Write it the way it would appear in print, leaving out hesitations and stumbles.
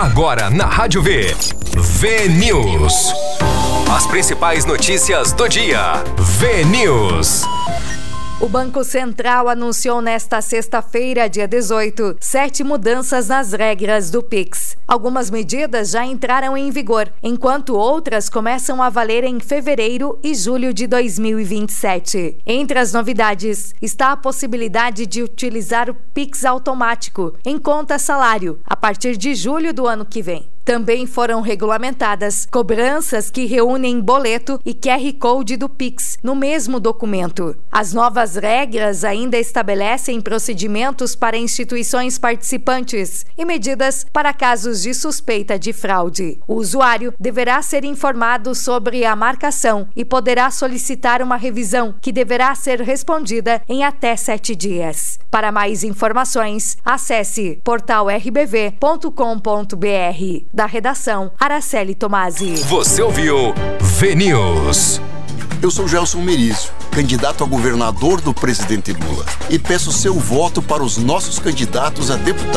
Agora na Rádio V. V-News. As principais notícias do dia. V-News. O Banco Central anunciou nesta sexta-feira, dia 18, 7 mudanças nas regras do Pix. Algumas medidas já entraram em vigor, enquanto outras começam a valer em fevereiro e julho de 2027. Entre as novidades está a possibilidade de utilizar o Pix automático em conta salário a partir de julho do ano que vem. Também foram regulamentadas cobranças que reúnem boleto e QR Code do Pix no mesmo documento. As novas regras ainda estabelecem procedimentos para instituições participantes e medidas para casos de suspeita de fraude. O usuário deverá ser informado sobre a marcação e poderá solicitar uma revisão que deverá ser respondida em até 7 dias. Para mais informações, acesse portalrbv.com.br. Da redação, Araceli Tomasi. Você ouviu V-News. Eu sou Gelson Merizio, candidato a governador do presidente Lula, e peço seu voto para os nossos candidatos a deputado.